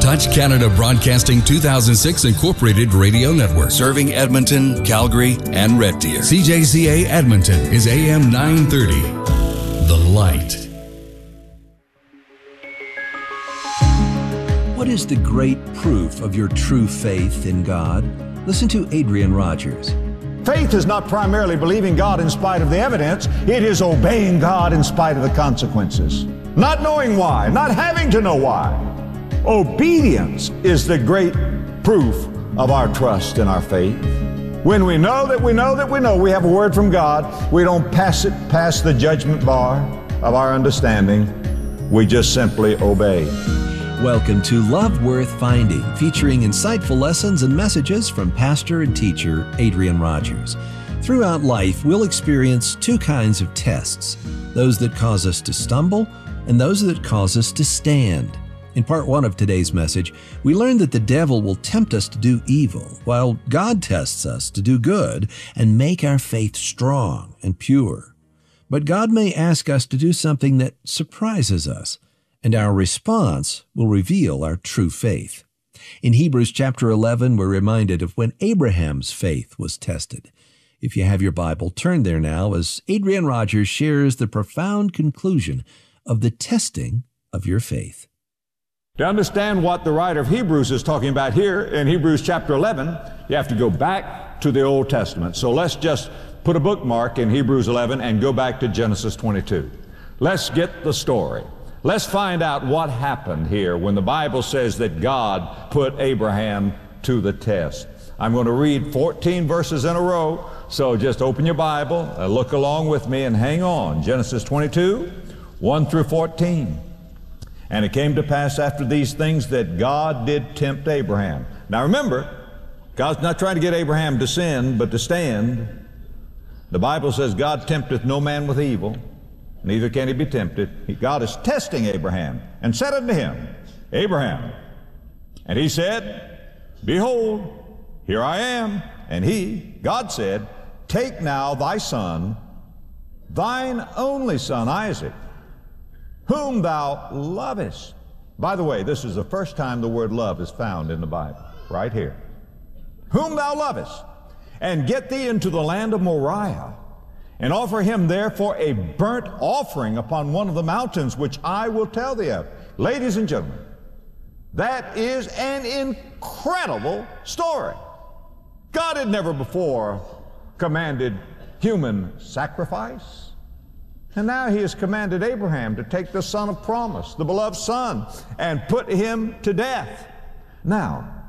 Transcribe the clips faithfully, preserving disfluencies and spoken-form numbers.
Touch Canada Broadcasting two thousand six Incorporated Radio Network. Serving Edmonton, Calgary, and Red Deer. C J C A Edmonton is A M nine thirty. The Light. What is the great proof of your true faith in God? Listen to Adrian Rogers. Faith is not primarily believing God in spite of the evidence. It is obeying God in spite of the consequences. Not knowing why, not having to know why. Obedience is the great proof of our trust and our faith. When we know that we know that we know we have a word from God, we don't pass it past the judgment bar of our understanding. We just simply obey. Welcome to Love Worth Finding, featuring insightful lessons and messages from pastor and teacher Adrian Rogers. Throughout life, we'll experience two kinds of tests, those that cause us to stumble and those that cause us to stand. In part one of today's message, we learned that the devil will tempt us to do evil, while God tests us to do good and make our faith strong and pure. But God may ask us to do something that surprises us, and our response will reveal our true faith. In Hebrews chapter eleven, we're reminded of when Abraham's faith was tested. If you have your Bible, turn there now as Adrian Rogers shares the profound conclusion of the testing of your faith. To understand what the writer of Hebrews is talking about here in Hebrews chapter eleven, you have to go back to the Old Testament. So let's just put a bookmark in Hebrews eleven and go back to Genesis twenty-two. Let's get the story. Let's find out what happened here when the Bible says that God put Abraham to the test. I'm going to read fourteen verses in a row, so just open your Bible, uh, look along with me, and hang on. Genesis twenty-two, one through fourteen. And it came to pass after these things that God did tempt Abraham. Now remember, God's not trying to get Abraham to sin, but to stand. The Bible says God tempteth no man with evil, neither can he be tempted. God is testing Abraham, and said unto him, Abraham. And he said, Behold, here I am. And he, God said, Take now thy son, thine only son Isaac, whom thou lovest. By the way, this is the first time the word love is found in the Bible, right here. Whom thou lovest, and get thee into the land of Moriah, and offer him therefore a burnt offering upon one of the mountains which I will tell thee of. Ladies and gentlemen, that is an incredible story. God had never before commanded human sacrifice, and now he has commanded Abraham to take the son of promise, the beloved son, and put him to death. Now,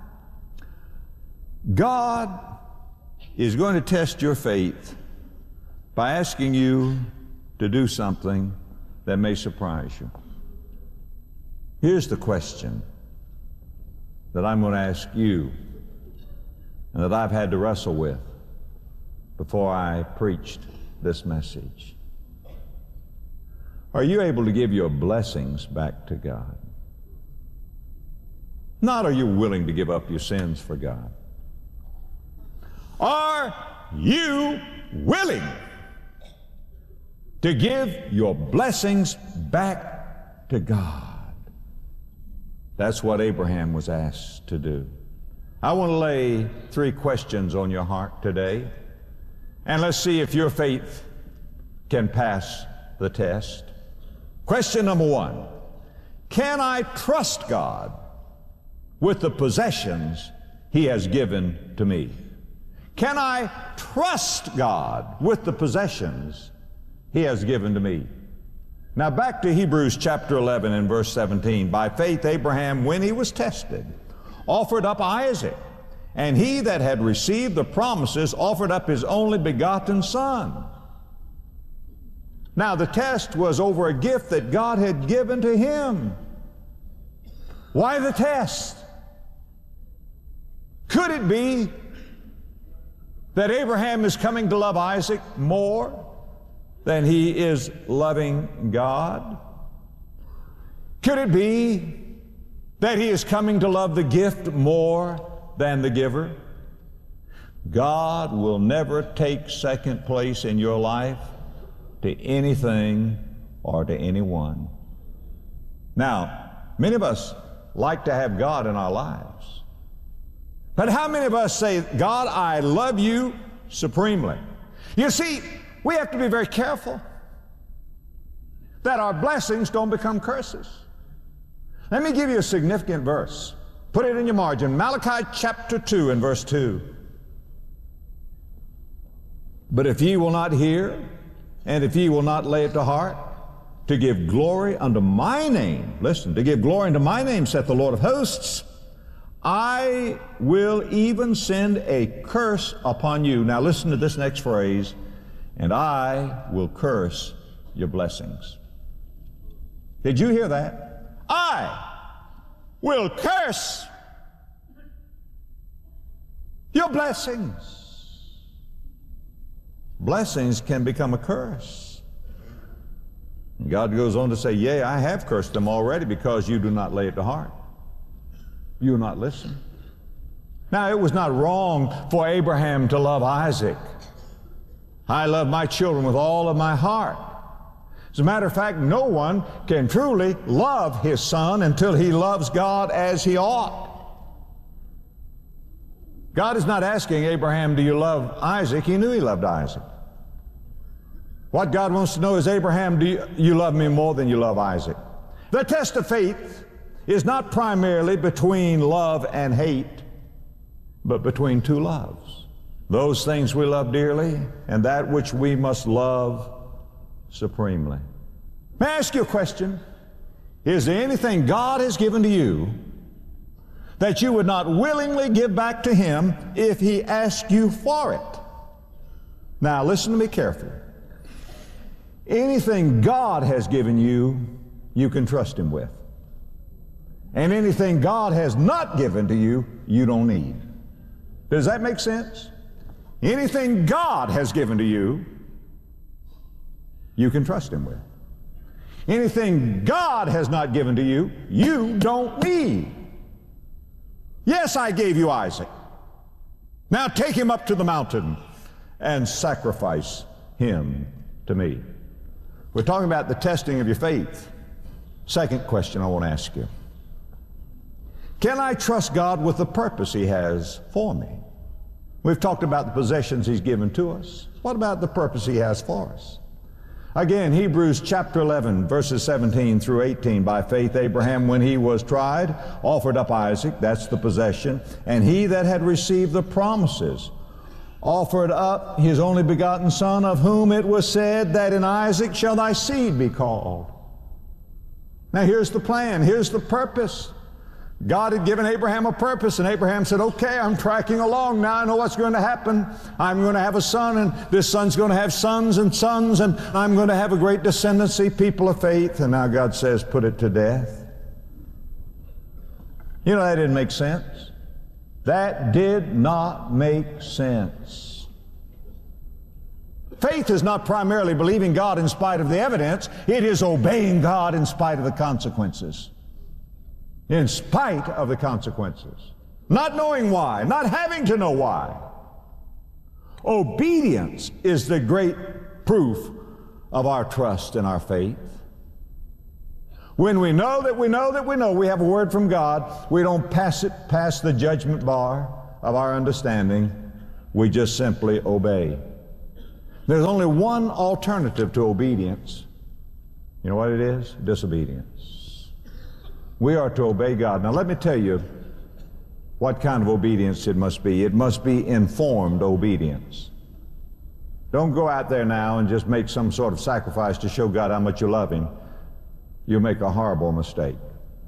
God is going to test your faith by asking you to do something that may surprise you. Here's the question that I'm going to ask you and that I've had to wrestle with before I preached this message. Are you able to give your blessings back to God? Not are you willing to give up your sins for God. Are you willing to give your blessings back to God? That's what Abraham was asked to do. I want to lay three questions on your heart today, and let's see if your faith can pass the test. Question number one, can I trust God with the possessions He has given to me? Can I trust God with the possessions He has given to me? Now back to Hebrews chapter eleven and verse seventeen. By faith Abraham, when he was tested, offered up Isaac, and he that had received the promises offered up his only begotten son. Now the test was over a gift that God had given to him. Why the test? Could it be that Abraham is coming to love Isaac more than he is loving God? Could it be that he is coming to love the gift more than the giver? God will never take second place in your life to anything or to anyone. Now, many of us like to have God in our lives. But how many of us say, God, I love you supremely? You see, we have to be very careful that our blessings don't become curses. Let me give you a significant verse. Put it in your margin. Malachi chapter two and verse two. But if ye will not hear, and if ye will not lay it to heart, to give glory unto my name, listen, to give glory unto my name, saith the Lord of hosts, I will even send a curse upon you. Now listen to this next phrase, and I will curse your blessings. Did you hear that? I will curse your blessings. Blessings can become a curse. And God goes on to say, yea, I have cursed them already because you do not lay it to heart. You will not listen. Now, it was not wrong for Abraham to love Isaac. I love my children with all of my heart. As a matter of fact, no one can truly love his son until he loves God as he ought. God is not asking Abraham, do you love Isaac? He knew he loved Isaac. What God wants to know is, Abraham, do you, you love me more than you love Isaac? The test of faith is not primarily between love and hate, but between two loves. Those things we love dearly and that which we must love supremely. May I ask you a question? Is there anything God has given to you that you would not willingly give back to Him if He asked you for it? Now listen to me carefully. Anything God has given you, you can trust Him with. And anything God has not given to you, you don't need. Does that make sense? Anything God has given to you, you can trust Him with. Anything God has not given to you, you don't need. Yes, I gave you Isaac. Now take him up to the mountain and sacrifice him to me. We're talking about the testing of your faith. Second question I want to ask you. Can I trust God with the purpose He has for me? We've talked about the possessions He's given to us. What about the purpose He has for us? Again, Hebrews chapter eleven, verses seventeen through eighteen. By faith Abraham, when he was tried, offered up Isaac, that's the possession, and he that had received the promises offered up his only begotten son, of whom it was said that in Isaac shall thy seed be called. Now here's the plan, here's the purpose. God had given Abraham a purpose, and Abraham said, okay, I'm tracking along now. I know what's going to happen. I'm going to have a son, and this son's going to have sons and sons, and I'm going to have a great descendancy, people of faith. And now God says, put it to death. You know, that didn't make sense. That did not make sense. Faith is not primarily believing God in spite of the evidence. It is obeying God in spite of the consequences. In spite of the consequences. Not knowing why, not having to know why. Obedience is the great proof of our trust and our faith. When we know that we know that we know we have a word from God, we don't pass it past the judgment bar of our understanding. We just simply obey. There's only one alternative to obedience. You know what it is? Disobedience. We are to obey God. Now let me tell you what kind of obedience it must be. It must be informed obedience. Don't go out there now and just make some sort of sacrifice to show God how much you love Him. You'll make a horrible mistake.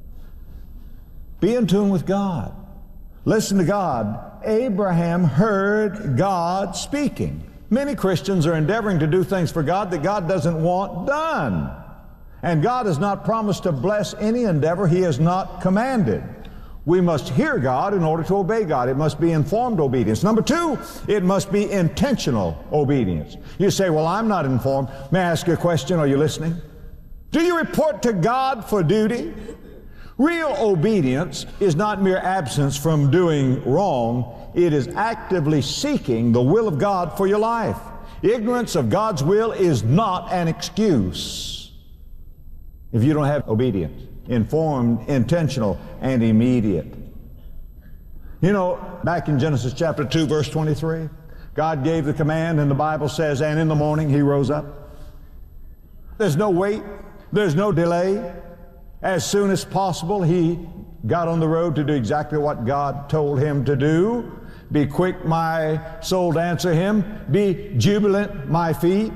Be in tune with God. Listen to God. Abraham heard God speaking. Many Christians are endeavoring to do things for God that God doesn't want done. And God has not promised to bless any endeavor He has not commanded. We must hear God in order to obey God. It must be informed obedience. Number two, it must be intentional obedience. You say, well, I'm not informed. May I ask you a question? Are you listening? Do you report to God for duty? Real obedience is not mere absence from doing wrong. It is actively seeking the will of God for your life. Ignorance of God's will is not an excuse if you don't have obedience. informed, intentional, and immediate. You know, back in Genesis chapter two, verse twenty-three, God gave the command, and the Bible says, and in the morning he rose up. There's no wait. There's no delay. As soon as possible, he got on the road to do exactly what God told him to do. Be quick, my soul, to answer him. Be jubilant, my feet.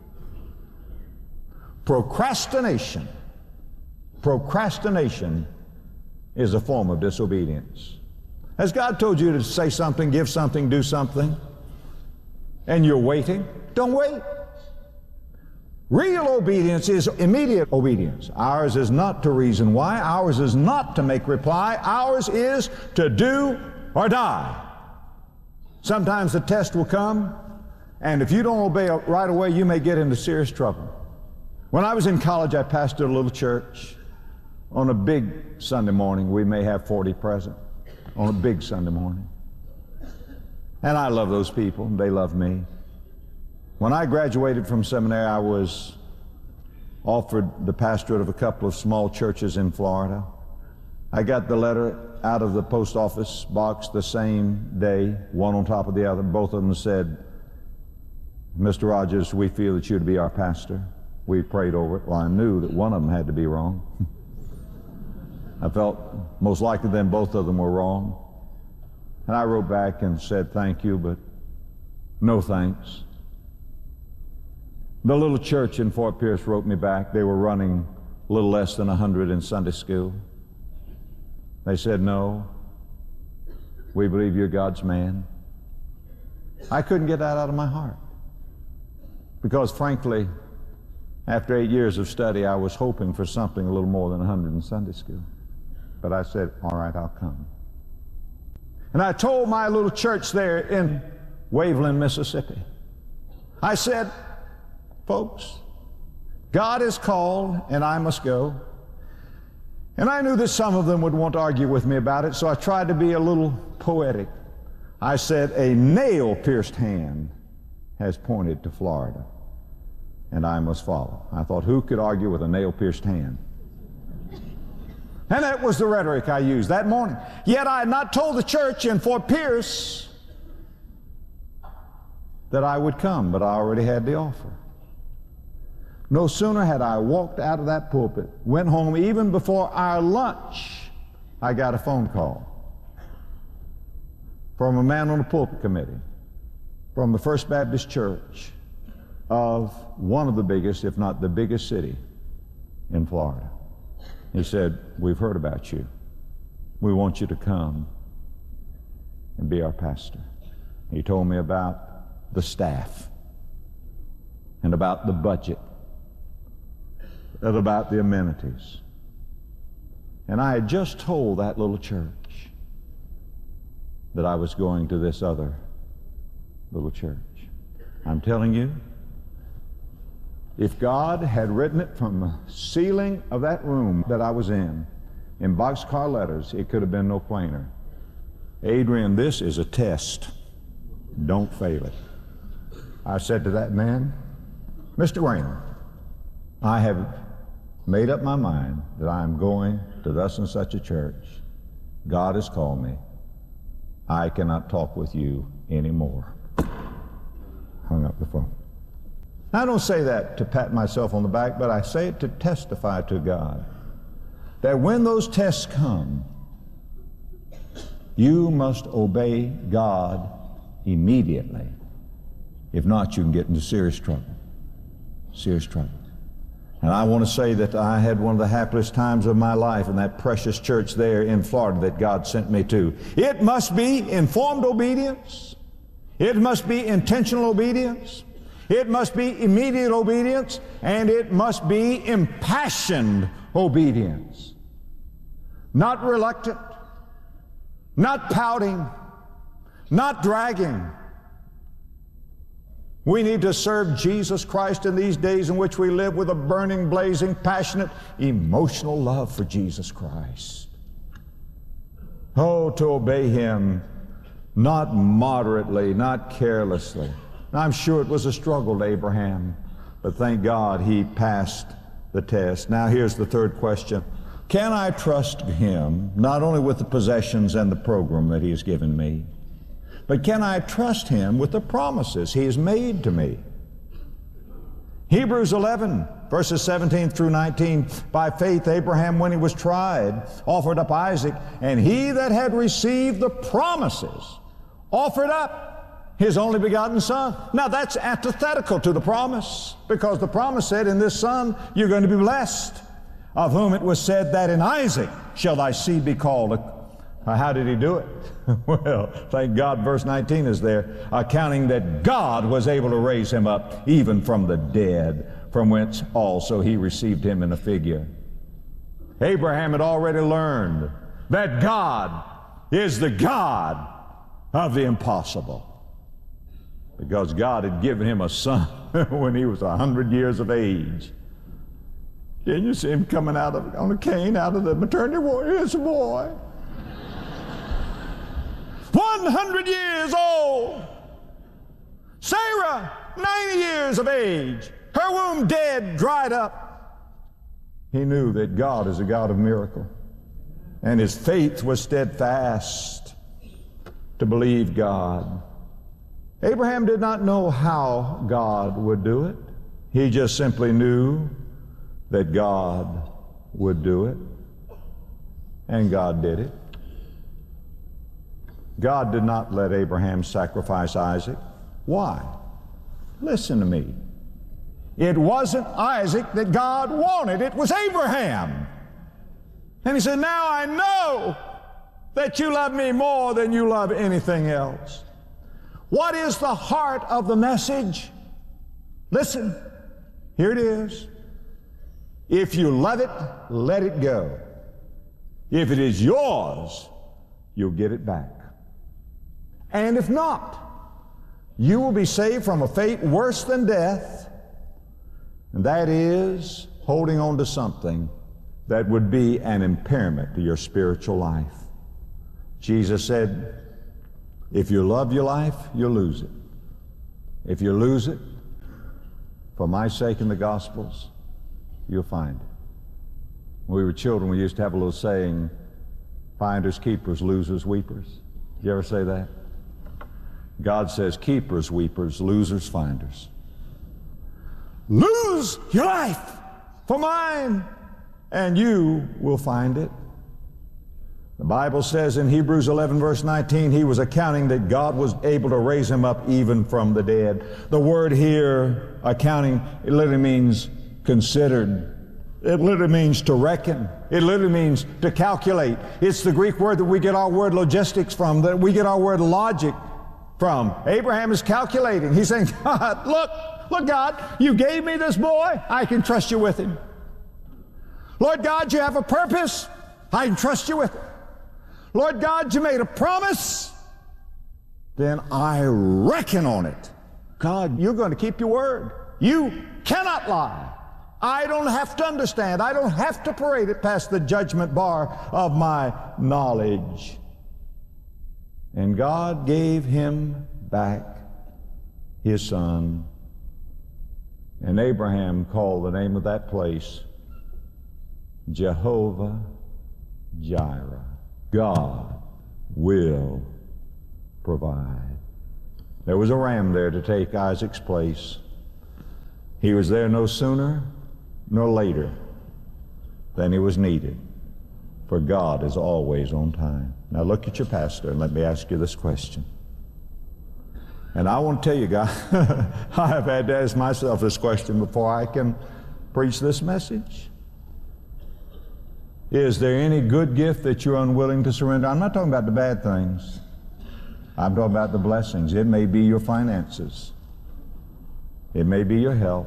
Procrastination. Procrastination is a form of disobedience. Has God told you to say something, give something, do something, and you're waiting? Don't wait. Real obedience is immediate obedience. Ours is not to reason why. Ours is not to make reply. Ours is to do or die. Sometimes the test will come, and if you don't obey right away, you may get into serious trouble. When I was in college, I pastored a little church. On a big Sunday morning, we may have forty present. On a big Sunday morning. And I love those people, and they love me. When I graduated from seminary, I was offered the pastorate of a couple of small churches in Florida. I got the letter out of the post office box the same day, one on top of the other. Both of them said, Mister Rogers, we feel that you to be our pastor. We prayed over it. Well, I knew that one of them had to be wrong. I felt most likely then both of them were wrong. And I wrote back and said, thank you, but no thanks. The little church in Fort Pierce wrote me back. They were running a little less than a hundred in Sunday school. They said, no, we believe you're God's man. I couldn't get that out of my heart. Because frankly, after eight years of study, I was hoping for something a little more than a hundred in Sunday school. But I said, all right, I'll come. And I told my little church there in Waveland, Mississippi, I said, folks, God is called and I must go. And I knew that some of them would want to argue with me about it, so I tried to be a little poetic. I said, a nail-pierced hand has pointed to Florida, and I must follow. I thought, who could argue with a nail-pierced hand? And that was the rhetoric I used that morning. Yet I had not told the church in Fort Pierce that I would come, but I already had the offer. No sooner had I walked out of that pulpit, went home, even before our lunch, I got a phone call from a man on the pulpit committee from the First Baptist Church of one of the biggest, if not the biggest city in Florida. He said, we've heard about you. We want you to come and be our pastor. He told me about the staff and about the budget and about the amenities. And I had just told that little church that I was going to this other little church. I'm telling you, if God had written it from the ceiling of that room that I was in, in boxcar letters, it could have been no plainer. Adrian, this is a test. Don't fail it. I said to that man, Mister Rayner, I have made up my mind that I am going to thus and such a church. God has called me. I cannot talk with you anymore. Hung up the phone. I don't say that to pat myself on the back, but I say it to testify to God that when those tests come, you must obey God immediately. If not, you can get into serious trouble. Serious trouble. And I want to say that I had one of the happiest times of my life in that precious church there in Florida that God sent me to. It must be informed obedience. It must be intentional obedience. It must be immediate obedience, and it must be impassioned obedience. Not reluctant, not pouting, not dragging. We need to serve Jesus Christ in these days in which we live with a burning, blazing, passionate, emotional love for Jesus Christ. Oh, to obey Him, not moderately, not carelessly. I'm sure it was a struggle to Abraham, but thank God he passed the test. Now here's the third question. Can I trust Him not only with the possessions and the program that He has given me, but can I trust Him with the promises He has made to me? Hebrews eleven, verses seventeen through nineteen, by faith Abraham, when he was tried, offered up Isaac, and he that had received the promises offered up his only begotten son. Now that's antithetical to the promise, because the promise said, in this son you're going to be blessed, of whom it was said that in Isaac shall thy seed be called. How did he do it? Well, thank God verse nineteen is there, accounting that God was able to raise him up even from the dead, from whence also he received him in a figure. Abraham had already learned that God is the God of the impossible, because God had given him a son when he was a hundred years of age. Can you see him coming out of, on a cane out of the maternity ward? Here's a boy. one hundred years old. Sarah, ninety years of age. Her womb dead, dried up. He knew that God is a God of miracle, and his faith was steadfast to believe God. Abraham did not know how God would do it. He just simply knew that God would do it, and God did it. God did not let Abraham sacrifice Isaac. Why? Listen to me. It wasn't Isaac that God wanted, it was Abraham. And he said, now I know that you love me more than you love anything else. What is the heart of the message? Listen, here it is. If you love it, let it go. If it is yours, you'll get it back. And if not, you will be saved from a fate worse than death, and that is holding on to something that would be an impairment to your spiritual life. Jesus said, if you love your life, you'll lose it. If you lose it, for my sake in the Gospels, you'll find it. When we were children, we used to have a little saying, finders, keepers, losers, weepers. Did you ever say that? God says, keepers, weepers, losers, finders. Lose your life for mine, and you will find it. The Bible says in Hebrews eleven, verse nineteen, he was accounting that God was able to raise him up even from the dead. The word here, accounting, it literally means considered. It literally means to reckon. It literally means to calculate. It's the Greek word that we get our word logistics from, that we get our word logic from. Abraham is calculating. He's saying, God, look, look, God, you gave me this boy. I can trust you with him. Lord God, you have a purpose. I can trust you with it. Lord God, you made a promise. Then I reckon on it. God, you're going to keep your word. You cannot lie. I don't have to understand. I don't have to parade it past the judgment bar of my knowledge. And God gave him back his son. And Abraham called the name of that place Jehovah Jireh. God will provide. There was a ram there to take Isaac's place. He was there no sooner nor later than he was needed, for God is always on time. Now look at your pastor and let me ask you this question. And I want to tell you, guys, I have had to ask myself this question before I can preach this message. Is there any good gift that you're unwilling to surrender? I'm not talking about the bad things. I'm talking about the blessings. It may be your finances. It may be your health.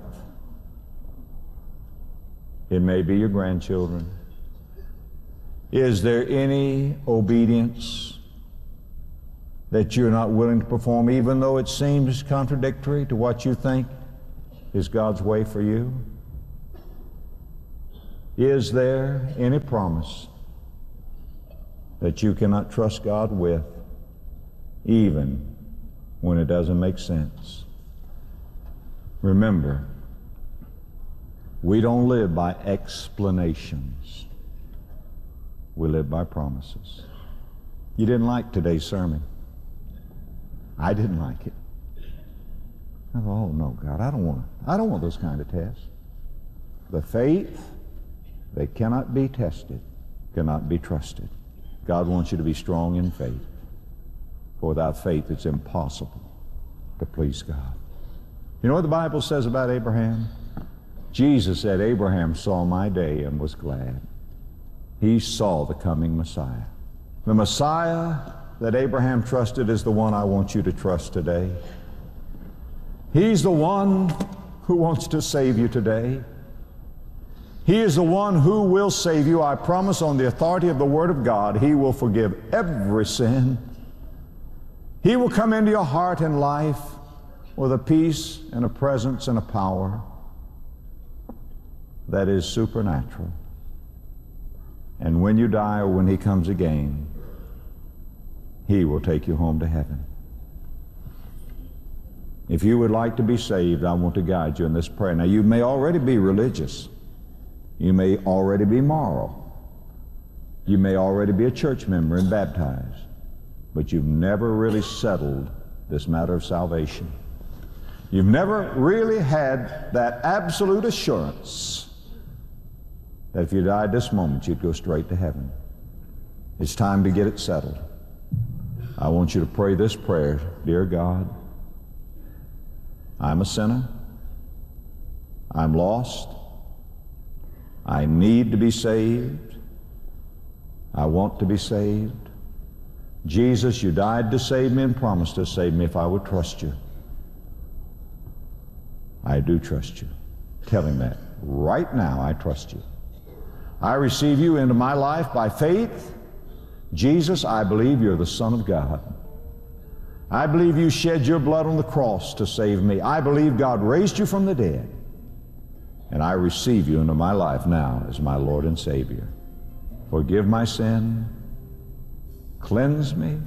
It may be your grandchildren. Is there any obedience that you're not willing to perform, even though it seems contradictory to what you think is God's way for you? Is there any promise that you cannot trust God with, even when it doesn't make sense? Remember, we don't live by explanations. We live by promises. You didn't like today's sermon. I didn't like it. I thought, oh no, God, I don't want I don't want those kind of tests. The faith that cannot be tested cannot be trusted. God wants you to be strong in faith. For without faith, it's impossible to please God. You know what the Bible says about Abraham? Jesus said, Abraham saw my day and was glad. He saw the coming Messiah. The Messiah that Abraham trusted is the one I want you to trust today. He's the one who wants to save you today. He is the one who will save you. I promise on the authority of the Word of God, He will forgive every sin. He will come into your heart and life with a peace and a presence and a power that is supernatural. And when you die or when He comes again, He will take you home to heaven. If you would like to be saved, I want to guide you in this prayer. Now, you may already be religious. You may already be moral. You may already be a church member and baptized. But you've never really settled this matter of salvation. You've never really had that absolute assurance that if you died this moment, you'd go straight to heaven. It's time to get it settled. I want you to pray this prayer. Dear God, I'm a sinner. I'm lost. I need to be saved. I want to be saved. Jesus, you died to save me and promised to save me if I would trust you. I do trust you. Tell Him that. Right now, I trust you. I receive you into my life by faith. Jesus, I believe you're the Son of God. I believe you shed your blood on the cross to save me. I believe God raised you from the dead. And I receive you into my life now as my Lord and Savior. Forgive my sin. Cleanse me.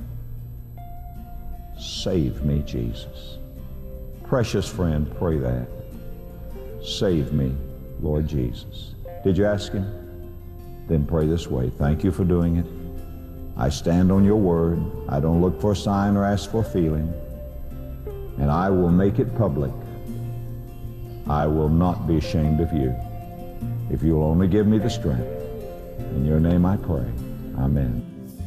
Save me, Jesus. Precious friend, pray that. Save me, Lord Jesus. Did you ask Him? Then pray this way. Thank you for doing it. I stand on your word. I don't look for a sign or ask for a feeling. And I will make it public. I will not be ashamed of you. If you will only give me the strength. In your name I pray. Amen.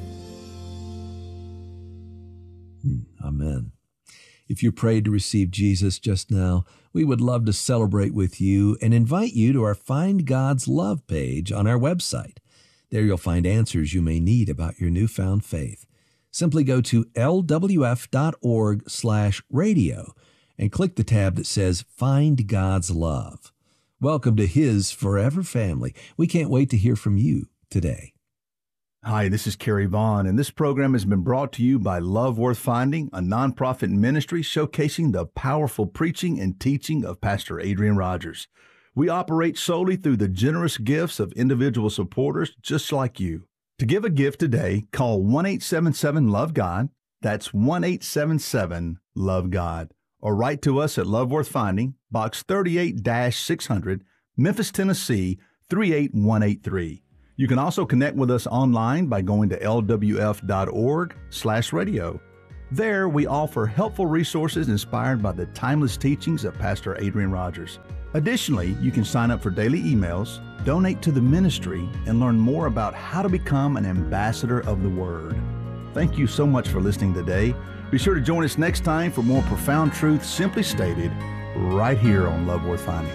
Amen. If you prayed to receive Jesus just now, we would love to celebrate with you and invite you to our Find God's Love page on our website. There you'll find answers you may need about your newfound faith. Simply go to L W F dot org slash radio and click the tab that says Find God's Love. Welcome to His forever family. We can't wait to hear from you today. Hi, this is Kerry Vaughn, and this program has been brought to you by Love Worth Finding, a nonprofit ministry showcasing the powerful preaching and teaching of Pastor Adrian Rogers. We operate solely through the generous gifts of individual supporters just like you. To give a gift today, call one eight seven seven love God. That's one eight seven seven love God. Or write to us at Love Worth Finding, Box thirty-eight six hundred, Memphis, Tennessee, three eight one eight three. You can also connect with us online by going to L W F dot org slash radio. There, we offer helpful resources inspired by the timeless teachings of Pastor Adrian Rogers. Additionally, you can sign up for daily emails, donate to the ministry, and learn more about how to become an ambassador of the Word. Thank you so much for listening today. Be sure to join us next time for more profound truth simply stated right here on Love Worth Finding.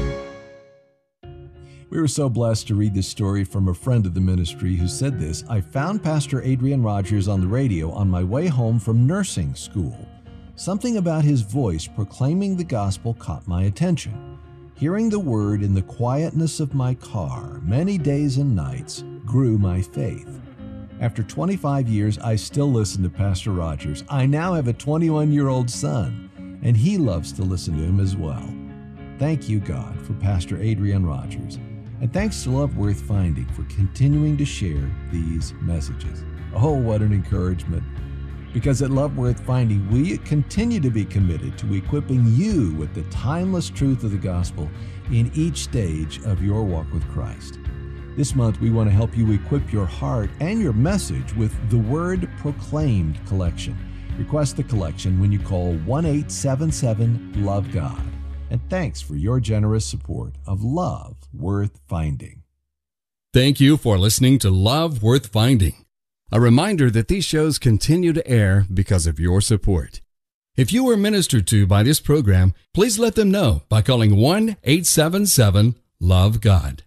We were so blessed to read this story from a friend of the ministry who said this. I found Pastor Adrian Rogers on the radio on my way home from nursing school. Something about his voice proclaiming the gospel caught my attention. Hearing the word in the quietness of my car many days and nights grew my faith. After twenty-five years, I still listen to Pastor Rogers. I now have a twenty-one-year-old son, and he loves to listen to him as well. Thank you, God, for Pastor Adrian Rogers. And thanks to Love Worth Finding for continuing to share these messages. Oh, what an encouragement. Because at Love Worth Finding, we continue to be committed to equipping you with the timeless truth of the gospel in each stage of your walk with Christ. This month, we want to help you equip your heart and your message with the Word Proclaimed collection. Request the collection when you call one eight seven seven love God. And thanks for your generous support of Love Worth Finding. Thank you for listening to Love Worth Finding. A reminder that these shows continue to air because of your support. If you were ministered to by this program, please let them know by calling one eight seven seven love God.